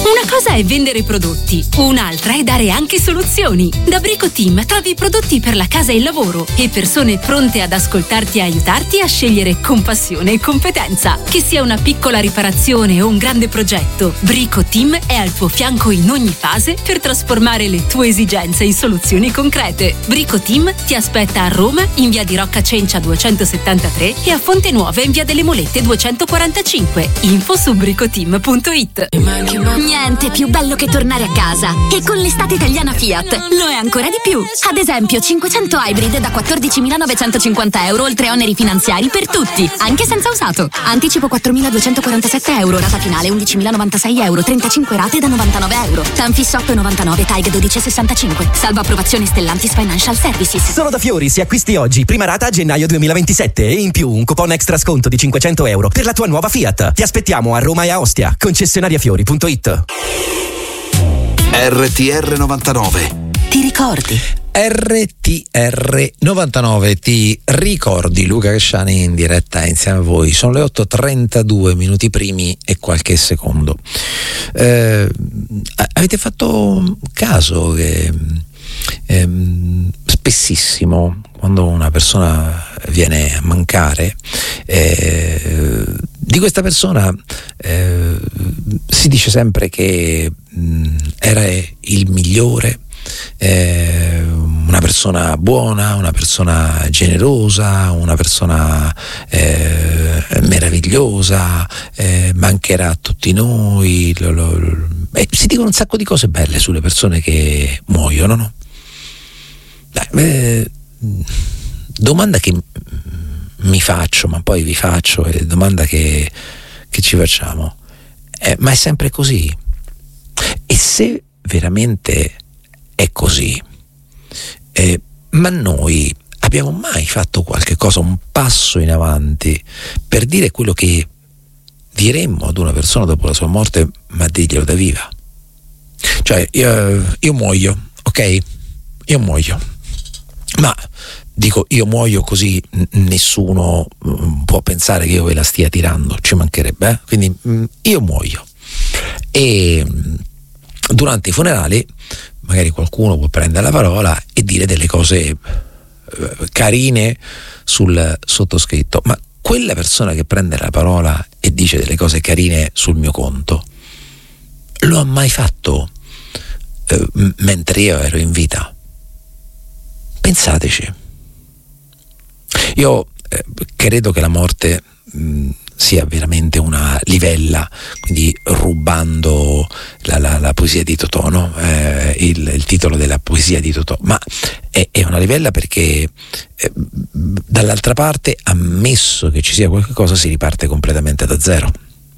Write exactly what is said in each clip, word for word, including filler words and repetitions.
Una cosa è vendere prodotti, un'altra è dare anche soluzioni. Da Brico Team trovi prodotti per la casa e il lavoro e persone pronte ad ascoltarti e aiutarti a scegliere con passione e competenza. Che sia una piccola riparazione o un grande progetto, Brico Team è al tuo fianco in ogni fase per trasformare le tue esigenze in soluzioni concrete. Brico Team ti aspetta a Roma in via di Rocca Cencia duecentosettantatré e a Fonte Nuova in via delle Molette duecentoquarantacinque. Info su bricoteam punto it. Niente più bello che tornare a casa. E con l'estate italiana Fiat lo è ancora di più. Ad esempio cinquecento Hybrid da quattordicimilanovecentocinquanta euro oltre oneri finanziari per tutti, anche senza usato. Anticipo quattromiladuecentoquarantasette euro, rata finale undicimilanovantasei euro, trentacinque rate da novantanove euro. Tanfis otto virgola novantanove, T A G dodici virgola sessantacinque. Salvo approvazione Stellantis Financial Services. Solo da Fiori, se acquisti oggi, prima rata a gennaio duemilaventisette e in più un coupon extra sconto di cinquecento euro per la tua nuova Fiat. Ti aspettiamo a Roma e a Ostia. Concessionariafiori punto it. R T R novantanove. Ti ricordi? R T R novantanove, ti ricordi? Luca Casciani in diretta insieme a voi. Sono le otto e trentadue minuti primi e qualche secondo. Eh, avete fatto caso che eh, spessissimo quando una persona viene a mancare, eh, di questa persona eh, si dice sempre che mh, era il migliore, eh, una persona buona, una persona generosa, una persona eh, meravigliosa, eh, mancherà a tutti noi. Lo, lo, lo, eh, si dicono un sacco di cose belle sulle persone che muoiono, no? Eh, domanda che mi faccio, ma poi vi faccio, e domanda che, che ci facciamo, eh, ma è sempre così? E se veramente è così, eh, ma noi abbiamo mai fatto qualche cosa, un passo in avanti per dire quello che diremmo ad una persona dopo la sua morte, ma dirglielo da viva? Cioè io, io muoio, ok? Io muoio, ma dico io muoio così nessuno mh, può pensare che io ve la stia tirando, ci mancherebbe, eh? Quindi mh, io muoio e mh, durante i funerali magari qualcuno può prendere la parola e dire delle cose eh, carine sul sottoscritto, ma quella persona che prende la parola e dice delle cose carine sul mio conto lo ha mai fatto eh, m- mentre io ero in vita? Pensateci. Io eh, credo che la morte mh, sia veramente una livella, quindi rubando la, la, la poesia di Totò, no? eh, il, il titolo della poesia di Totò, ma è, è una livella perché eh, dall'altra parte, ammesso che ci sia qualche cosa, si riparte completamente da zero.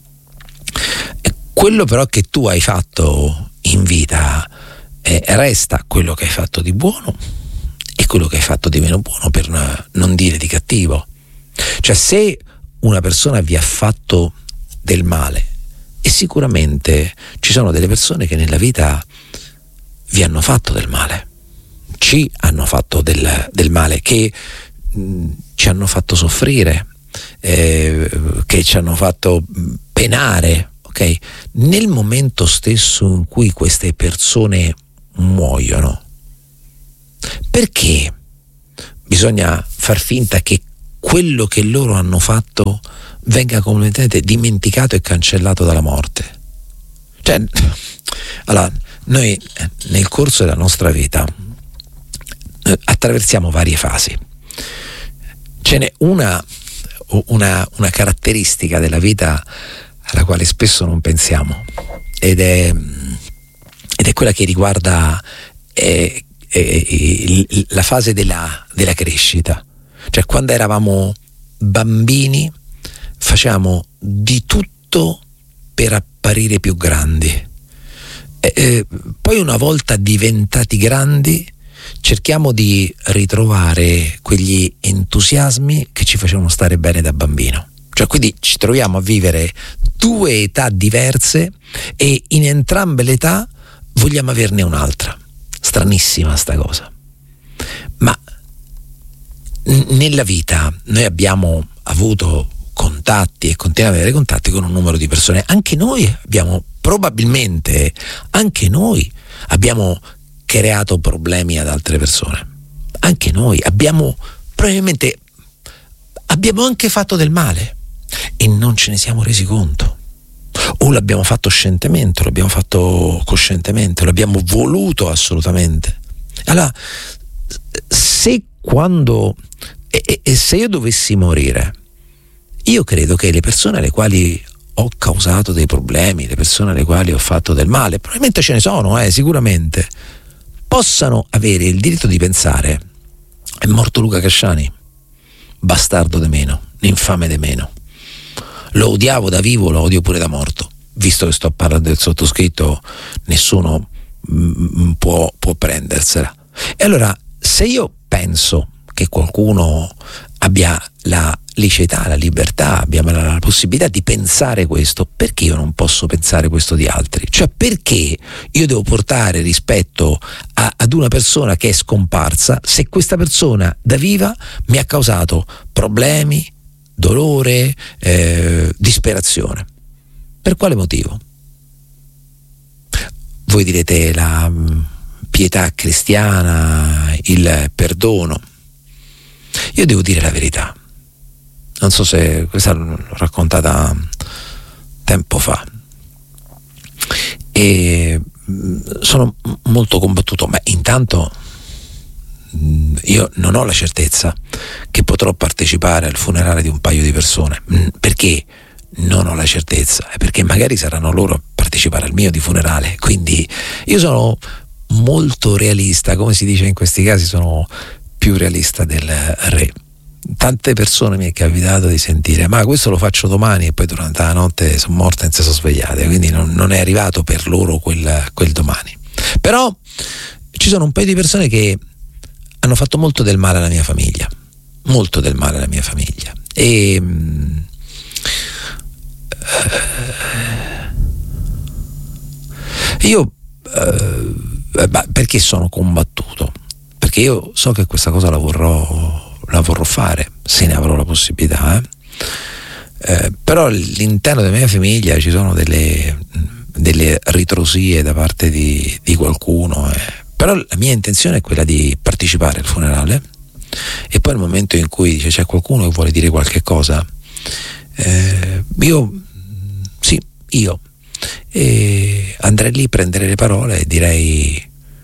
E quello però che tu hai fatto in vita eh, resta quello che hai fatto di buono e quello che hai fatto di meno buono, per non dire di cattivo. Cioè, se una persona vi ha fatto del male, e sicuramente ci sono delle persone che nella vita vi hanno fatto del male, ci hanno fatto del, del male, che mh, ci hanno fatto soffrire, eh, che ci hanno fatto penare, ok? Nel momento stesso in cui queste persone muoiono, perché bisogna far finta che quello che loro hanno fatto venga completamente dimenticato e cancellato dalla morte? Cioè, allora, noi nel corso della nostra vita eh, attraversiamo varie fasi. Ce n'è una, una, una caratteristica della vita alla quale spesso non pensiamo, ed è, ed è quella che riguarda eh, eh, la fase della, della crescita. Cioè, quando eravamo bambini facciamo di tutto per apparire più grandi, e, e poi una volta diventati grandi cerchiamo di ritrovare quegli entusiasmi che ci facevano stare bene da bambino. Cioè, quindi ci troviamo a vivere due età diverse e in entrambe le età vogliamo averne un'altra. Stranissima sta cosa. Ma nella vita noi abbiamo avuto contatti e continuiamo ad avere contatti con un numero di persone. Anche noi abbiamo, probabilmente, anche noi abbiamo creato problemi ad altre persone. Anche noi abbiamo, probabilmente, abbiamo anche fatto del male e non ce ne siamo resi conto. O l'abbiamo fatto scientemente, o l'abbiamo fatto coscientemente, o l'abbiamo voluto assolutamente. Allora, se quando e, e se io dovessi morire, io credo che le persone alle quali ho causato dei problemi, le persone alle quali ho fatto del male, probabilmente ce ne sono, eh, sicuramente, possano avere il diritto di pensare: è morto Luca Casciani, bastardo de meno, infame de meno. Lo odiavo da vivo, lo odio pure da morto. Visto che sto parlando del sottoscritto, nessuno m- può, può prendersela. E allora, se io penso che qualcuno abbia la liceità, la libertà, abbiamo la, la possibilità di pensare questo, perché io non posso pensare questo di altri? Cioè, perché io devo portare rispetto a, ad una persona che è scomparsa se questa persona da viva mi ha causato problemi, dolore, eh, disperazione? Per quale motivo? Voi direte la mh, pietà cristiana, il perdono. Io devo dire la verità. Non so se questa l'ho raccontata tempo fa. E mh, sono molto combattuto, ma intanto mh, io non ho la certezza che potrò partecipare al funerale di un paio di persone. Mh, perché non ho la certezza? È perché magari saranno loro a partecipare al mio di funerale. Quindi io sono molto realista, come si dice in questi casi, sono più realista del re. Tante persone mi è capitato di sentire: ma questo lo faccio domani, e poi durante la notte sono morte e non si sono svegliate, quindi non, non è arrivato per loro quel, quel domani. Però ci sono un paio di persone che hanno fatto molto del male alla mia famiglia, molto del male alla mia famiglia, e mh, io eh, perché sono combattuto? Perché io so che questa cosa la vorrò, la vorrò fare, se ne avrò la possibilità, eh? Eh, però all'interno della mia famiglia ci sono delle, delle ritrosie da parte di, di qualcuno, eh. Però la mia intenzione è quella di partecipare al funerale, e poi nel momento in cui dice, c'è qualcuno che vuole dire qualche cosa, eh, io sì, io e andrei lì, prendere le parole e direi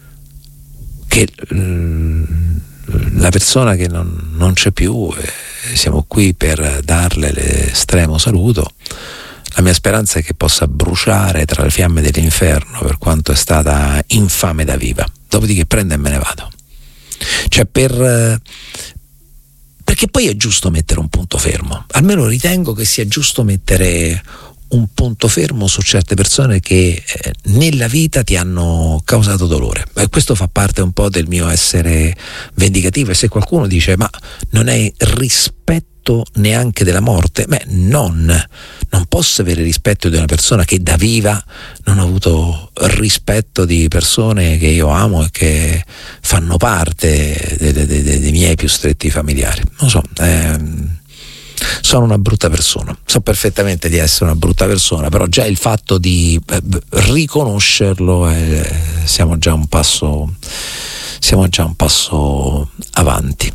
che mh, la persona che non, non c'è più, eh, siamo qui per darle l'estremo saluto. La mia speranza è che possa bruciare tra le fiamme dell'inferno per quanto è stata infame da viva. Dopodiché prendo e me ne vado. Cioè per perché poi è giusto mettere un punto fermo. Almeno ritengo che sia giusto mettere un punto fermo su certe persone che eh, nella vita ti hanno causato dolore. E questo fa parte un po' del mio essere vendicativo. E se qualcuno dice ma non hai rispetto neanche della morte, beh, non non posso avere rispetto di una persona che da viva non ha avuto rispetto di persone che io amo e che fanno parte dei, dei, dei, dei miei più stretti familiari. Non so, ehm, sono una brutta persona, so perfettamente di essere una brutta persona, però già il fatto di eh, riconoscerlo eh, siamo già un passo siamo già un passo avanti.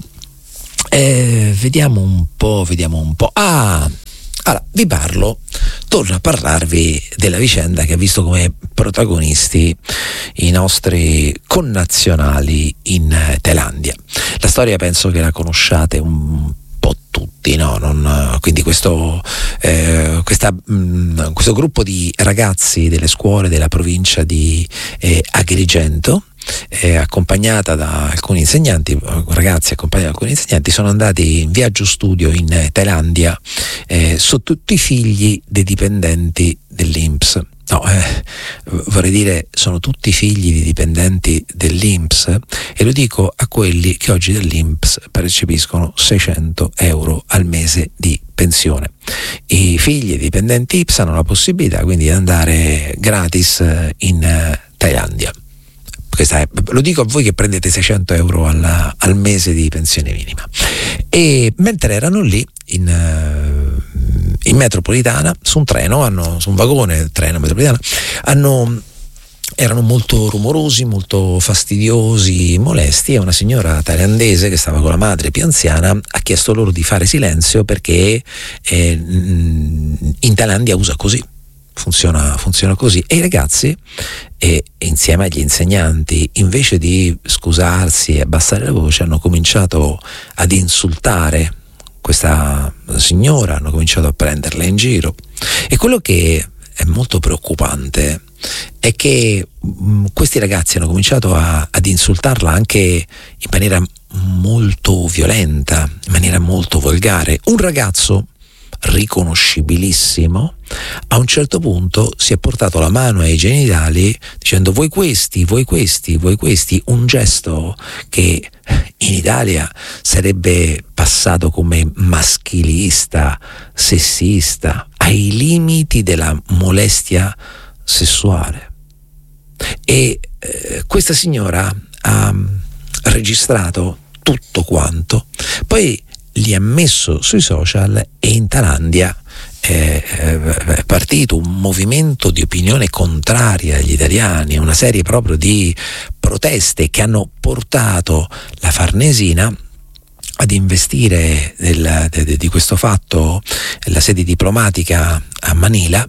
Eh, vediamo un po', vediamo un po'. Ah, allora vi parlo, torno a parlarvi della vicenda che ha visto come protagonisti i nostri connazionali in Thailandia. La storia penso che la conosciate un po' tutti, no? Non, quindi questo, eh, questa, mh, questo gruppo di ragazzi delle scuole della provincia di eh, Agrigento, eh, accompagnata da alcuni insegnanti, ragazzi accompagnati da alcuni insegnanti, sono andati in viaggio studio in Thailandia, eh, sono tutti figli dei dipendenti dell'I N P S. No, eh, vorrei dire, sono tutti figli di dipendenti dell'I N P S, e lo dico a quelli che oggi dall'I N P S percepiscono seicento euro al mese di pensione. I figli di dipendenti I N P S hanno la possibilità quindi di andare gratis in Thailandia. Questa è, lo dico a voi che prendete seicento euro alla, al mese di pensione minima. E mentre erano lì in, in metropolitana, su un treno, hanno, su un vagone treno metropolitana, hanno erano molto rumorosi, molto fastidiosi, molesti, e una signora thailandese che stava con la madre più anziana ha chiesto loro di fare silenzio perché eh, in Thailandia usa così, funziona, funziona così, e i ragazzi eh, insieme agli insegnanti, invece di scusarsi e abbassare la voce, hanno cominciato ad insultare questa signora, hanno cominciato a prenderla in giro. E quello che è molto preoccupante è che mh, questi ragazzi hanno cominciato a, ad insultarla anche in maniera molto violenta, in maniera molto volgare. Un ragazzo riconoscibilissimo a un certo punto si è portato la mano ai genitali dicendo voi questi, voi questi, voi questi, un gesto che in Italia sarebbe passato come maschilista, sessista, ai limiti della molestia sessuale. E eh, questa signora ha registrato tutto quanto, poi li ha messo sui social, e in Thailandia è, è partito un movimento di opinione contraria agli italiani, una serie proprio di proteste che hanno portato la Farnesina ad investire del, de, di questo fatto la sede diplomatica a Manila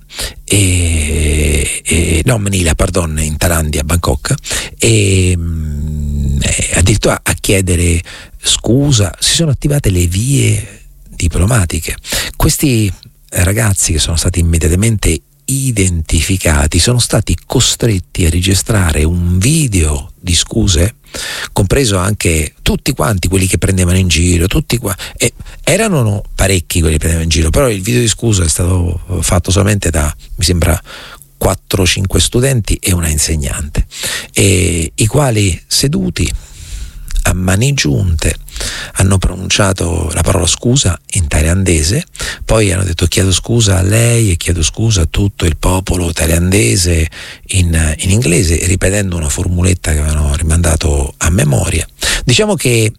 e, e no Manila, pardon, in Thailandia, Bangkok, e, e addirittura a chiedere scusa. Si sono attivate le vie diplomatiche. Questi ragazzi, che sono stati immediatamente identificati, sono stati costretti a registrare un video di scuse, compreso anche tutti quanti quelli che prendevano in giro, tutti qua, e erano parecchi quelli che prendevano in giro, però il video di scusa è stato fatto solamente da, mi sembra, quattro cinque studenti e una insegnante, e i quali seduti a mani giunte hanno pronunciato la parola scusa in thailandese, poi hanno detto chiedo scusa a lei e chiedo scusa a tutto il popolo thailandese in, in inglese, ripetendo una formuletta che avevano rimandato a memoria. Diciamo che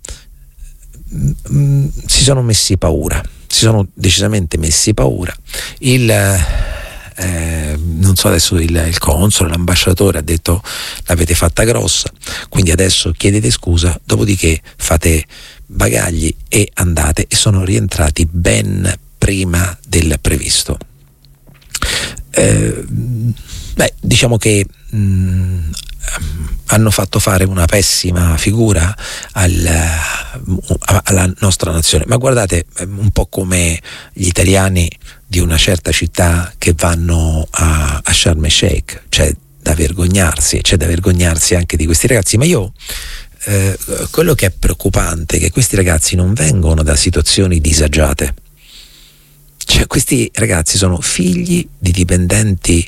mh, si sono messi paura, si sono decisamente messi paura. Il Eh, non so adesso il, il console, l'ambasciatore ha detto l'avete fatta grossa, quindi adesso chiedete scusa, dopodiché fate bagagli e andate, e sono rientrati ben prima del previsto. Eh, beh, diciamo che mh, hanno fatto fare una pessima figura al, alla nostra nazione, ma guardate, un po' come gli italiani di una certa città che vanno a, a Sharm el Sheikh, c'è da vergognarsi, c'è da vergognarsi anche di questi ragazzi. Ma io eh, quello che è preoccupante è che questi ragazzi non vengono da situazioni disagiate, cioè questi ragazzi sono figli di dipendenti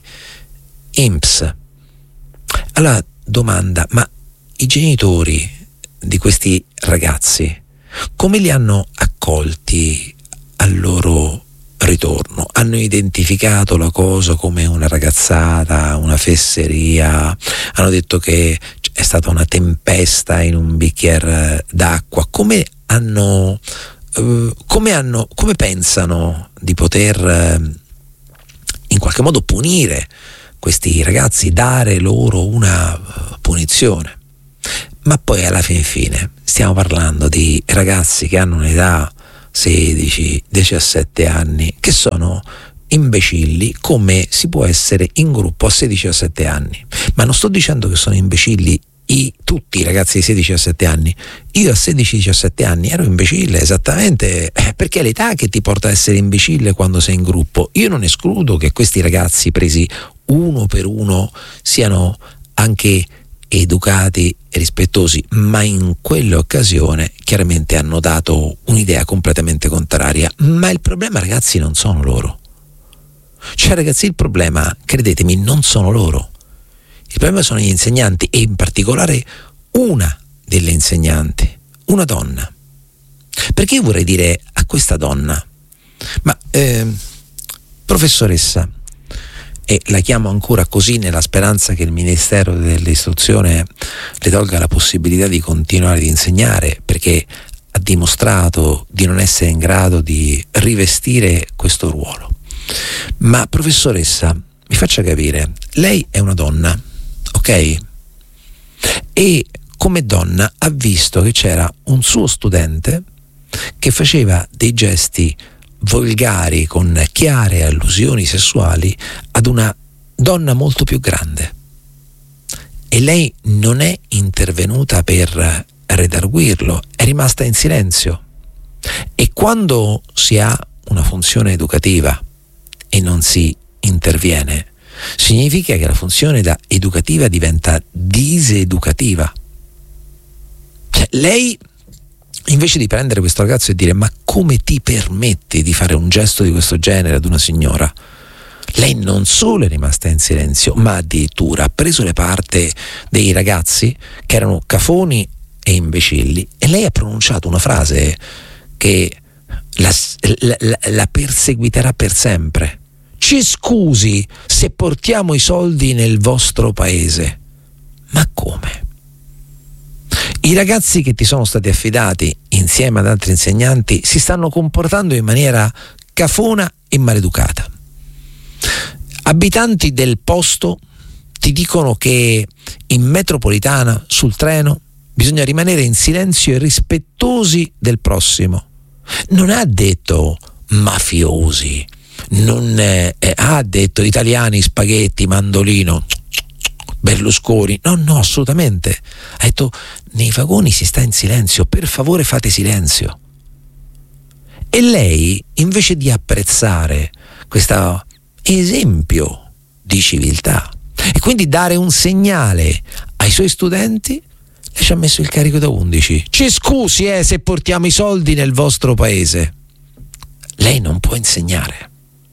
I N P S. Allora domanda, ma i genitori di questi ragazzi come li hanno accolti al loro ritorno? Hanno identificato la cosa come una ragazzata, una fesseria, hanno detto che è stata una tempesta in un bicchiere d'acqua? Come hanno, eh, come hanno, come pensano di poter eh, in qualche modo punire questi ragazzi, dare loro una uh, punizione? Ma poi alla fin fine stiamo parlando di ragazzi che hanno un'età sedici diciassette anni, che sono imbecilli come si può essere in gruppo a sedici diciassette anni. Ma non sto dicendo che sono imbecilli i, tutti i ragazzi di sedici diciassette anni. Io a sedici diciassette anni ero imbecille, esattamente, eh, perché è l'età che ti porta a essere imbecille quando sei in gruppo. Io non escludo che questi ragazzi presi uno per uno siano anche educati e rispettosi, ma in quell'occasione chiaramente hanno dato un'idea completamente contraria. Ma il problema, ragazzi, non sono loro. Cioè, ragazzi, il problema, credetemi, non sono loro. Il problema sono gli insegnanti, e in particolare una delle insegnanti, una donna. Perché io vorrei dire a questa donna, ma eh, professoressa, e la chiamo ancora così nella speranza che il Ministero dell'Istruzione le tolga la possibilità di continuare ad insegnare, perché ha dimostrato di non essere in grado di rivestire questo ruolo. Ma professoressa, mi faccia capire, lei è una donna, ok? E come donna ha visto che c'era un suo studente che faceva dei gesti volgari con chiare allusioni sessuali ad una donna molto più grande, e lei non è intervenuta per redarguirlo, è rimasta in silenzio. E quando si ha una funzione educativa e non si interviene, significa che la funzione da educativa diventa diseducativa. Cioè, lei, invece di prendere questo ragazzo e dire: ma come ti permetti di fare un gesto di questo genere ad una signora, lei non solo è rimasta in silenzio, ma addirittura ha preso le parti dei ragazzi che erano cafoni e imbecilli, e lei ha pronunciato una frase che la, la, la, la perseguiterà per sempre. Ci scusi se portiamo i soldi nel vostro paese. Ma come? I ragazzi che ti sono stati affidati insieme ad altri insegnanti si stanno comportando in maniera cafona e maleducata. Abitanti del posto ti dicono che in metropolitana, sul treno, bisogna rimanere in silenzio e rispettosi del prossimo. Non ha detto mafiosi, non è, è, ha detto italiani, spaghetti, mandolino, Berlusconi. No, no, assolutamente. Ha detto: nei vagoni si sta in silenzio, per favore fate silenzio. E lei, invece di apprezzare questo esempio di civiltà e quindi dare un segnale ai suoi studenti, lei ci ha messo il carico da undici. Ci scusi eh, se portiamo i soldi nel vostro paese. Lei non può insegnare.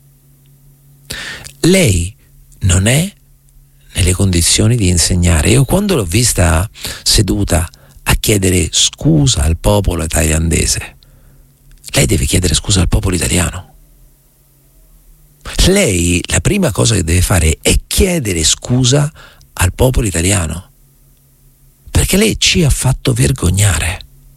Lei non è nelle condizioni di insegnare. Io quando l'ho vista seduta a chiedere scusa al popolo thailandese, lei deve chiedere scusa al popolo italiano. Lei la prima cosa che deve fare è chiedere scusa al popolo italiano, perché lei ci ha fatto vergognare.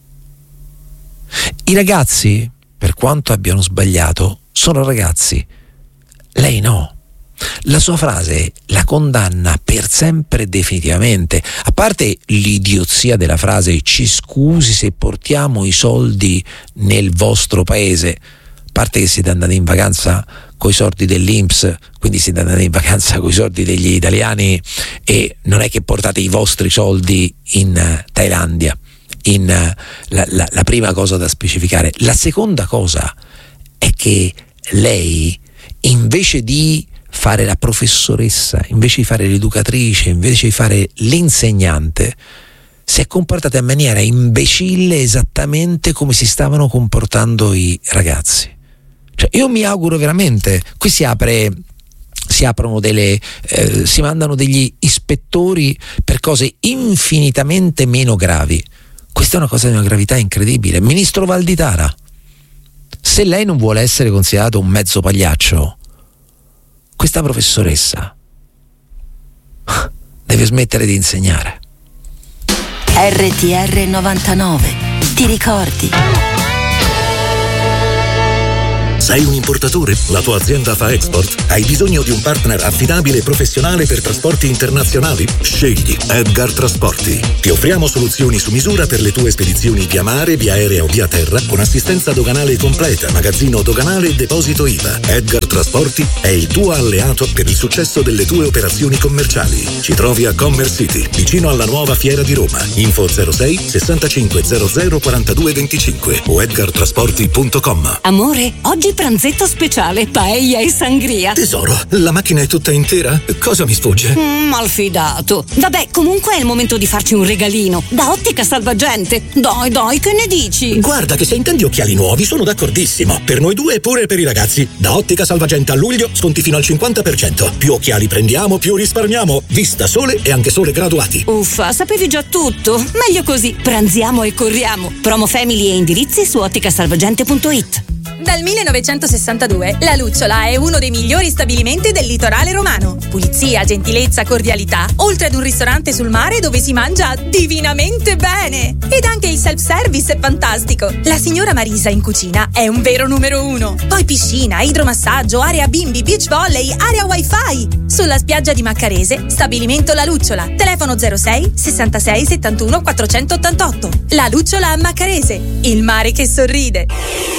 I ragazzi, per quanto abbiano sbagliato, sono ragazzi. Lei no. La sua frase la condanna per sempre e definitivamente. A parte l'idiozia della frase ci scusi se portiamo i soldi nel vostro paese, a parte che siete andati in vacanza coi soldi dell'I N P S, quindi siete andati in vacanza coi soldi degli italiani e non è che portate i vostri soldi in Thailandia. In, la, la, la prima cosa da specificare. La seconda cosa è che lei, invece di fare la professoressa, invece di fare l'educatrice, invece di fare l'insegnante, si è comportata in maniera imbecille, esattamente come si stavano comportando i ragazzi. Cioè, io mi auguro veramente, qui si apre si aprono delle eh, si mandano degli ispettori per cose infinitamente meno gravi. Questa è una cosa di una gravità incredibile. Ministro Valditara, se lei non vuole essere considerato un mezzo pagliaccio, questa professoressa deve smettere di insegnare. R T R novantanove, ti ricordi? Sei un importatore? La tua azienda fa export? Hai bisogno di un partner affidabile e professionale per trasporti internazionali? Scegli Edgar Trasporti. Ti offriamo soluzioni su misura per le tue spedizioni via mare, via aerea o via terra, con assistenza doganale completa, magazzino doganale e deposito I V A. Edgar Trasporti è il tuo alleato per il successo delle tue operazioni commerciali. Ci trovi a Commerce City, vicino alla nuova Fiera di Roma. Info zero sei sessantacinque zero zero quarantadue venticinque o edgar trasporti punto com. Amore, oggi pranzetto speciale, paella e sangria. Tesoro, la macchina è tutta intera? Cosa mi sfugge? Mm, malfidato. Vabbè, comunque è il momento di farci un regalino. Da Ottica Salvagente. Dai, dai, che ne dici? Guarda che se intendi occhiali nuovi sono d'accordissimo. Per noi due e pure per i ragazzi. Da Ottica Salvagente a luglio sconti fino al cinquanta per cento. Più occhiali prendiamo, più risparmiamo. Vista sole e anche sole graduati. Uffa, sapevi già tutto? Meglio così. Pranziamo e corriamo. Promo Family e indirizzi su ottica salvagente punto it. Dal millenovecentosessantadue la Lucciola è uno dei migliori stabilimenti del litorale romano. Pulizia, gentilezza, cordialità, oltre ad un ristorante sul mare dove si mangia divinamente bene. Ed anche il self-service è fantastico. La signora Marisa in cucina è un vero numero uno. Poi piscina, idromassaggio, area bimbi, beach volley, area wifi. Sulla spiaggia di Maccarese, stabilimento La Lucciola. Telefono zero sei sessantasei settantuno quattrocentottantotto. La Lucciola a Maccarese, il mare che sorride.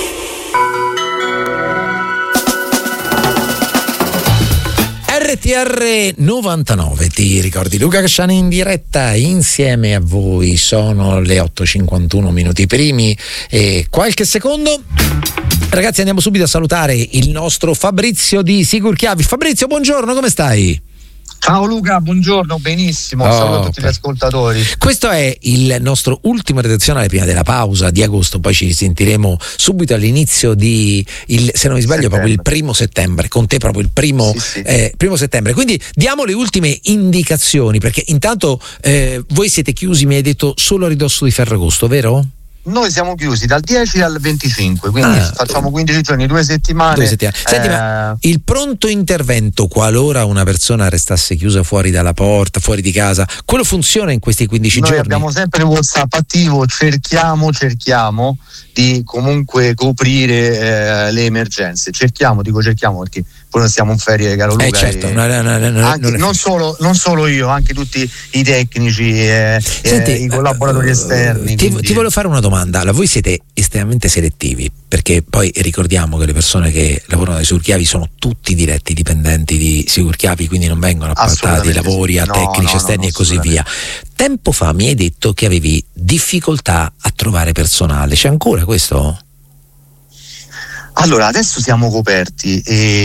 R T R novantanove, ti ricordi Luca Casciani in diretta insieme a voi, sono le otto e cinquantuno minuti primi e qualche secondo. Ragazzi, andiamo subito a salutare il nostro Fabrizio di Sicurchiavi. Fabrizio, buongiorno, come stai? Ciao Luca, buongiorno, benissimo, oh, saluto a tutti gli ascoltatori. Questo è il nostro ultimo redazionale prima della pausa di agosto, poi ci sentiremo subito all'inizio di, il, se non mi sbaglio, settembre. Proprio il primo settembre, con te proprio il primo, sì, sì. Eh, primo settembre. Quindi diamo le ultime indicazioni, perché intanto eh, voi siete chiusi, mi hai detto, solo a ridosso di Ferragosto, vero? Noi siamo chiusi dal dieci al venticinque, quindi ah, facciamo quindici giorni, due settimane. Due settimane. Senti, eh... ma il pronto intervento, qualora una persona restasse chiusa fuori dalla porta, fuori di casa, quello funziona in questi quindici Noi giorni? Noi abbiamo sempre il WhatsApp attivo, cerchiamo, cerchiamo di comunque coprire eh, le emergenze. Cerchiamo, dico cerchiamo perché poi non siamo in ferie, caro Luca. Eh certo, e, no, no, no, no, anche, non, non, solo, non solo io, anche tutti i tecnici, eh, Senti, eh, i collaboratori uh, esterni. Ti, ti volevo fare una domanda. Allora, voi siete estremamente selettivi, perché poi ricordiamo che le persone che lavorano dai Sicurchiavi sono tutti diretti dipendenti di Sicurchiavi, quindi non vengono appaltati lavori sì. a no, tecnici no, esterni no, no, e così via. Tempo fa mi hai detto che avevi difficoltà a trovare personale, c'è ancora questo? Allora, adesso siamo coperti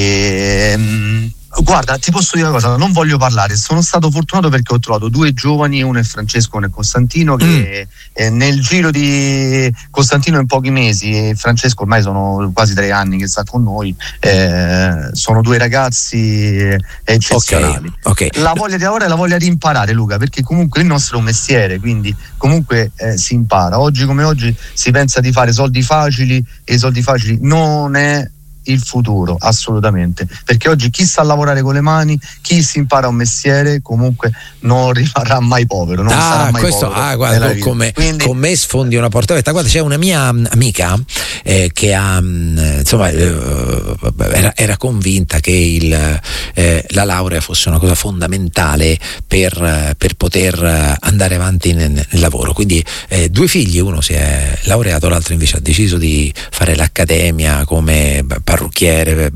e mm, guarda, ti posso dire una cosa, non voglio parlare, sono stato fortunato perché ho trovato due giovani, uno è Francesco, uno è Costantino, che mm. eh, nel giro di Costantino in pochi mesi, e Francesco ormai sono quasi tre anni che sta con noi, eh, sono due ragazzi eccezionali. Okay, okay. La voglia di ora è la voglia di imparare, Luca, perché comunque il nostro è un mestiere, quindi comunque eh, si impara. Oggi come oggi si pensa di fare soldi facili e i soldi facili non è il futuro, assolutamente, perché oggi chi sa lavorare con le mani, chi si impara un mestiere, comunque non rimarrà mai povero, non ah, sarà mai questo, povero. Ah, guarda, con me, Quindi... con me sfondi una porta aperta. Guarda, c'è una mia amica eh, che ha insomma eh, era, era convinta che il, eh, la laurea fosse una cosa fondamentale per, per poter andare avanti nel, nel lavoro, quindi eh, due figli, uno si è laureato, l'altro invece ha deciso di fare l'accademia come parrucchiere.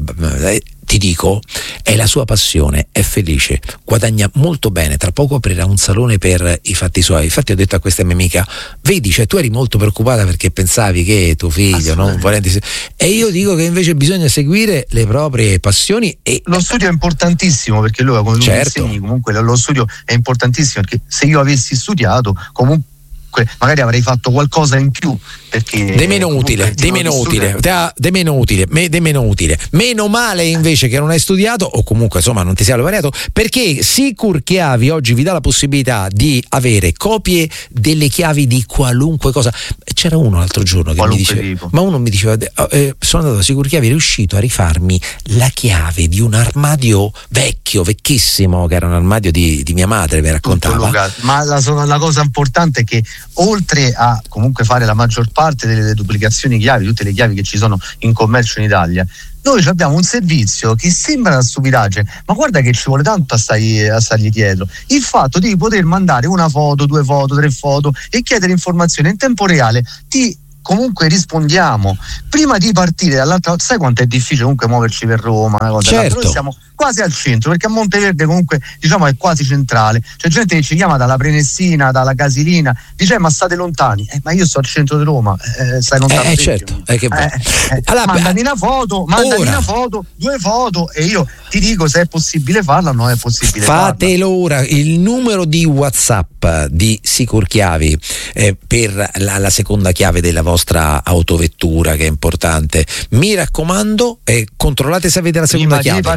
Ti dico, è la sua passione, è felice, guadagna molto bene, tra poco aprirà un salone per i fatti suoi. Infatti ho detto a questa mia amica, vedi, cioè tu eri molto preoccupata perché pensavi che tuo figlio non volenti, e io dico che invece bisogna seguire le proprie passioni. E lo studio è importantissimo, perché lui, come tu certo. insegni, comunque lo studio è importantissimo, perché se io avessi studiato comunque magari avrei fatto qualcosa in più, perché di meno utile, di meno utile, di meno utile, di meno utile. Meno male invece che non hai studiato, o comunque insomma non ti sei laureato, perché Sicurchiavi oggi vi dà la possibilità di avere copie delle chiavi di qualunque cosa. C'era uno l'altro giorno che qualunque mi diceva, tipo. ma uno mi diceva eh, sono andato a Sicurchiavi, è riuscito a rifarmi la chiave di un armadio vecchio, vecchissimo, che era un armadio di, di mia madre, mi raccontava. Ma la, la cosa importante è che oltre a comunque fare la maggior parte delle duplicazioni chiavi, tutte le chiavi che ci sono in commercio in Italia, noi abbiamo un servizio che sembra una stupidaggine, ma guarda che ci vuole tanto a, stai, a stargli dietro. Il fatto di poter mandare una foto, due foto, tre foto e chiedere informazioni in tempo reale, ti comunque rispondiamo prima di partire dall'altra. Sai quanto è difficile comunque muoverci per Roma, una cosa. Certo. Noi siamo quasi al centro, perché a Monteverde comunque diciamo è quasi centrale, c'è gente che ci chiama dalla Prenessina, dalla Casilina, dice ma state lontani, eh, ma io sto al centro di Roma, eh, stai lontano. Eh, certo, eh, che eh, eh, allora, mandami una foto, mandami ora. una foto, due foto, e io ti dico se è possibile farla o non è possibile fatelo farla. Ora. Il numero di WhatsApp di Sicurchiavi eh, per la, la seconda chiave della vostra autovettura, che è importante, mi raccomando, eh, controllate se avete la seconda prima chiave di partire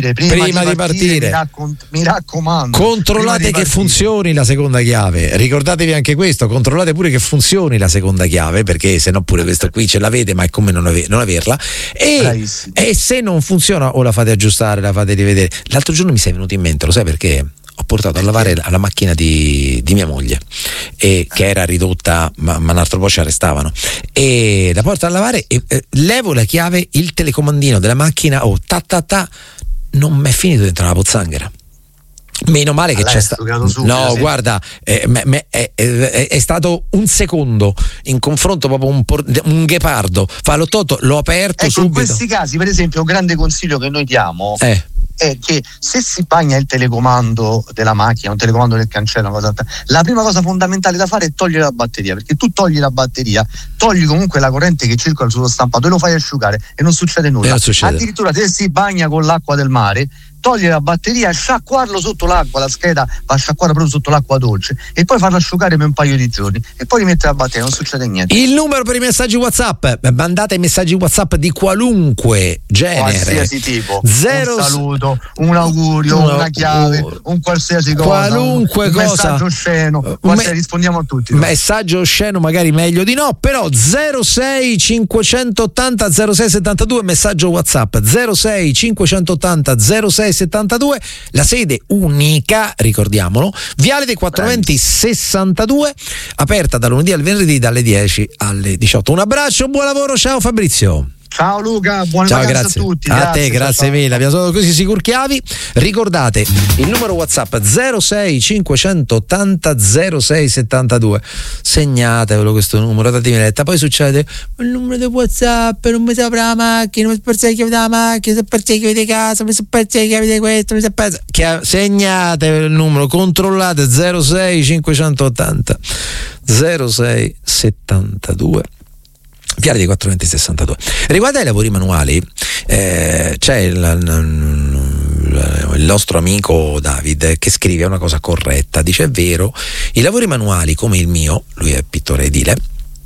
partire, prima, prima di, di partire, partire. Mi, raccom- mi raccomando, controllate che funzioni la seconda chiave. Ricordatevi anche questo, controllate pure che funzioni la seconda chiave, perché se no pure questa qui ce l'avete, ma è come non, ave- non averla. E, e se non funziona o la fate aggiustare, la fate rivedere. L'altro giorno mi sei venuto in mente, lo sai perché? Ho portato a lavare la macchina di, di mia moglie, e, che era ridotta, ma, ma un altro po' ci arrestavano, e la porto a lavare e eh, levo la chiave, il telecomandino della macchina, oh, ta ta ta, non mi è finito dentro la pozzanghera. Meno male che c'è stato. No, sì. Guarda, eh, me, me, è, è, è stato un secondo in confronto, proprio un, por- un ghepardo. Fa l'ho tolto, l'ho aperto ecco, subito. In questi casi, per esempio, un grande consiglio che noi diamo eh. è che se si bagna il telecomando della macchina, un telecomando del cancello, una cosa, la prima cosa fondamentale da fare è togliere la batteria, perché tu togli la batteria, togli comunque la corrente che circola sullo stampato e lo fai asciugare e non succede nulla. Non succede. Addirittura se si bagna con l'acqua del mare, togliere la batteria e sciacquarlo sotto l'acqua, la scheda va sciacquata proprio sotto l'acqua dolce e poi farlo asciugare per un paio di giorni e poi rimettere la batteria, non succede niente. Il numero per i messaggi WhatsApp, mandate messaggi WhatsApp di qualunque genere, qualsiasi tipo, Zero... un saluto, un augurio, no, una chiave, un qualsiasi cosa, qualunque un, un cosa, messaggio osceno, un me... rispondiamo a tutti. No? Messaggio osceno magari meglio di no, però zero sei cinquecentottanta zero sei settantadue, messaggio WhatsApp zero sei cinquecentottanta zero sei settantadue, la sede unica, ricordiamolo, Viale dei quattrocentoventi sessantadue, aperta da lunedì al venerdì dalle dieci alle diciotto. Un abbraccio, buon lavoro, ciao Fabrizio. Ciao Luca, buone ciao, vacanze grazie. a tutti. A grazie, te, grazie ciao, mille. Abbiamo solo così sicurchiavi. Ricordate il numero WhatsApp zero sei cinquecentottanta zero sei settantadue. Segnatevelo questo numero, datemi retta. Poi succede il numero di WhatsApp, non mi saprà la macchina, non mi perse la chiave della macchina, non mi perse la chiave di casa, mi sono perse la chiave di questo, mi sono perse. Segnatevelo il numero, controllate zero sei cinquecentottanta zero sei settantadue. Viale dei quattrocentoventi sessantadue. Riguardo ai lavori manuali, eh, c'è il, il, il nostro amico David che scrive una cosa corretta, dice: è vero, i lavori manuali come il mio, lui è pittore edile,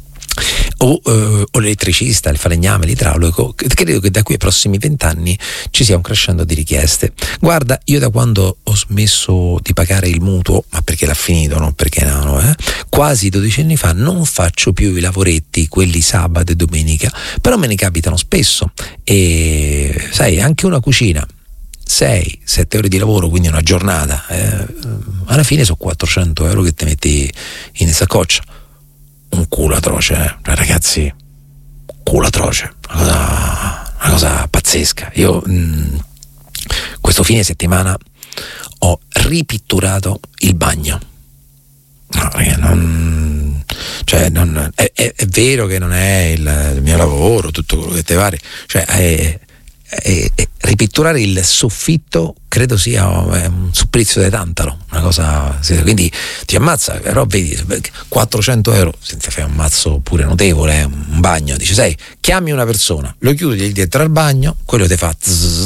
o, eh, o l'elettricista, il falegname, l'idraulico, credo che da qui ai prossimi vent'anni ci sia un crescendo di richieste. Guarda, io da quando ho smesso di pagare il mutuo, ma perché l'ha finito, non perché no, eh, quasi dodici anni fa, non faccio più i lavoretti, quelli sabato e domenica, però me ne capitano spesso e sai, anche una cucina, sei sette ore di lavoro, quindi una giornata, eh, alla fine sono quattrocento euro che ti metti in saccoccia. Un culo atroce, eh? Ragazzi, culo atroce, una cosa, una cosa pazzesca. Io mh, questo fine settimana ho ripitturato il bagno. No, ragazzi, non, cioè, non, è, è, è vero che non è il, il mio lavoro, tutto quello che te pare, cioè è, è, è, ripitturare il soffitto credo sia un supplizio di tantalo, una cosa, quindi ti ammazza, però vedi quattrocento euro senza fare un mazzo pure notevole, un bagno, dice sai, chiami una persona, lo chiudi dietro al bagno, quello ti fa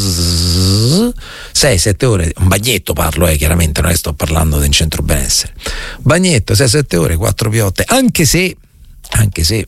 sei sette ore, un bagnetto parlo, eh, chiaramente non è che sto parlando del centro benessere, bagnetto sei sette ore, quattro piotte, anche se anche se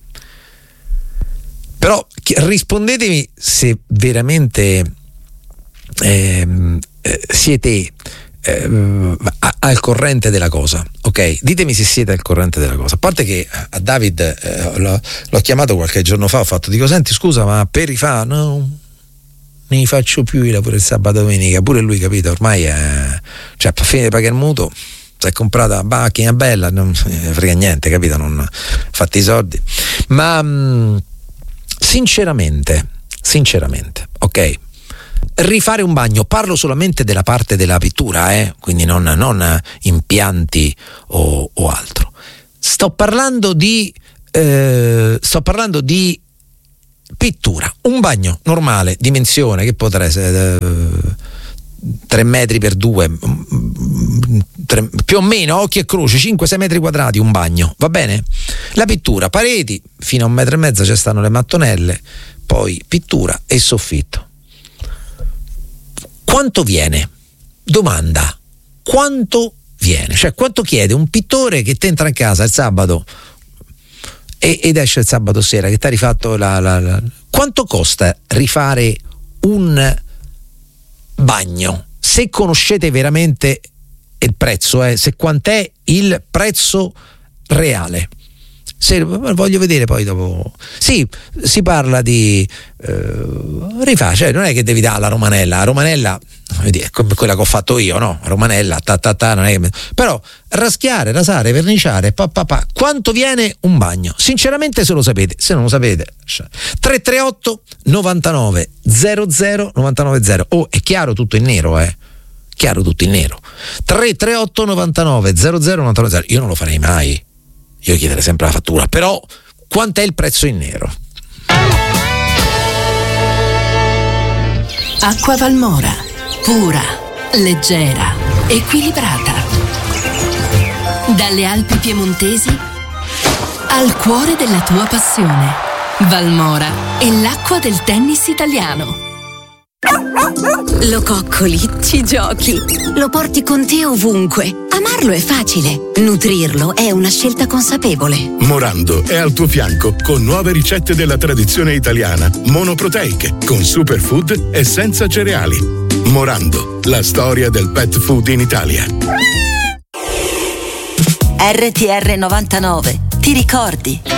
però rispondetemi se veramente eh, eh, siete eh, al corrente della cosa, ok? Ditemi se siete al corrente della cosa. A parte che a David eh, l'ho, l'ho chiamato qualche giorno fa, ho fatto, dico senti scusa ma per rifà no, ne faccio più i lavori il sabato e domenica, pure lui capito ormai è, cioè a fine di pagare il mutuo si è comprata una macchina bella, non frega niente, capito, non fatti i soldi, ma mh, sinceramente sinceramente ok, rifare un bagno, parlo solamente della parte della pittura, eh? Quindi non, non impianti o, o altro, sto parlando di eh, sto parlando di pittura, un bagno normale, dimensione che potrà essere eh, tre metri per due, tre, più o meno, occhi e croce, cinque sei metri quadrati, un bagno, va bene? La pittura, pareti fino a un metro e mezzo ci stanno le mattonelle, poi pittura e soffitto. Quanto viene? Domanda, quanto viene? Cioè quanto chiede un pittore che ti entra in casa il sabato e, ed esce il sabato sera, che ti ha rifatto la, la, la... Quanto costa rifare un bagno, se conoscete veramente il prezzo, eh, se quant'è il prezzo reale. Se, voglio vedere poi dopo. Sì, si parla di eh, rifà, cioè non è che devi dare la romanella, la romanella è come quella che ho fatto io, no? Romanella, ta ta ta, non è che... però raschiare, rasare, verniciare, pa, pa, pa. Quanto viene un bagno? Sinceramente, se lo sapete, se non lo sapete, tre tre otto novantanove zero zero novantanove zero. Oh, è chiaro tutto in nero, eh? Chiaro tutto in nero. tre tre otto novantanove zero zero novantanove zero. Io non lo farei mai. Io chiederei sempre la fattura, però quant'è il prezzo in nero? Acqua Valmora, pura, leggera, equilibrata. Dalle Alpi piemontesi al cuore della tua passione. Valmora è l'acqua del tennis italiano. Lo coccoli, ci giochi, lo porti con te ovunque. Amarlo è facile, nutrirlo è una scelta consapevole. Morando è al tuo fianco con nuove ricette della tradizione italiana, monoproteiche, con superfood e senza cereali. Morando, la storia del pet food in Italia. R T R novantanove, ti ricordi?